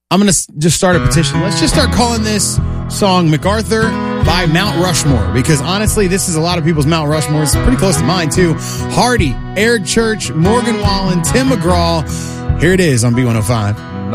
I'm going to just start a petition. Let's just start calling this song MacArthur by Mount Rushmore, because honestly, this is a lot of people's Mount Rushmore. It's pretty close to mine, too. Hardy, Eric Church, Morgan Wallen, Tim McGraw. Here it is on B105.